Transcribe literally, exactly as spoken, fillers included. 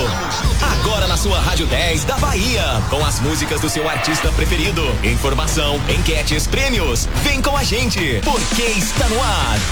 Agora na sua Rádio dez da Bahia, com as músicas do seu artista preferido. Informação, enquetes, prêmios. Vem com a gente, porque está no ar